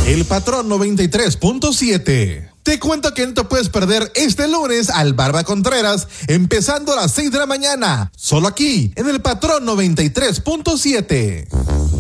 El Patrón 93.7. Te cuento que no te puedes perder este lunes al Barba Contreras, empezando a las 6 de la mañana, solo aquí, en el Patrón 93.7.